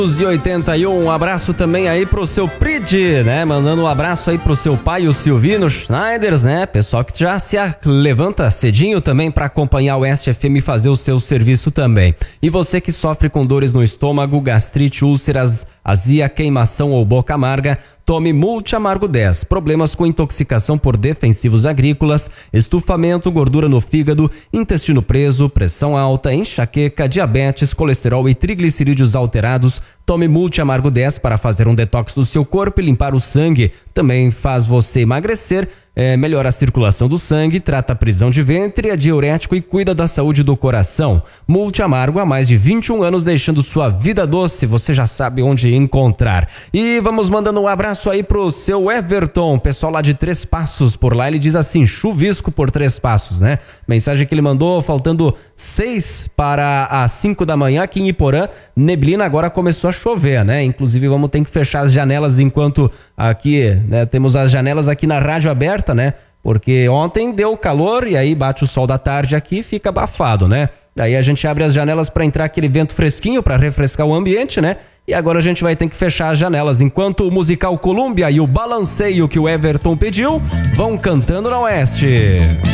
E 81, um abraço também aí pro seu Pride, né? Mandando um abraço aí pro seu pai, o Silvino Schneiders, né? Pessoal que já se levanta cedinho também para acompanhar o Oeste FM e fazer o seu serviço também. E você que sofre com dores no estômago, gastrite, úlceras, azia, queimação ou boca amarga, tome Multi Amargo 10. Problemas com intoxicação por defensivos agrícolas, estufamento, gordura no fígado, intestino preso, pressão alta, enxaqueca, diabetes, colesterol e triglicerídeos alterados. Tome Multi Amargo 10 para fazer um detox do seu corpo e limpar o sangue. Também faz você emagrecer, melhora a circulação do sangue, trata a prisão de ventre, é diurético e cuida da saúde do coração. Multi Amargo há mais de 21 anos, deixando sua vida doce. Você já sabe onde encontrar. E vamos mandando um abraço aí pro seu Everton, pessoal lá de Três Passos. Por lá ele diz assim: chuvisco por Três Passos, né? Mensagem que ele mandou faltando 6 para as 5 da manhã aqui em Iporã. Neblina, agora começou a chover, né? Inclusive vamos ter que fechar as janelas enquanto aqui, né, temos as janelas aqui na rádio aberta, né? Porque ontem deu calor e aí bate o sol da tarde aqui e fica abafado, né? Daí a gente abre as janelas para entrar aquele vento fresquinho para refrescar o ambiente, né? E agora a gente vai ter que fechar as janelas enquanto o musical Colômbia e o balanceio que o Everton pediu vão cantando na Oeste.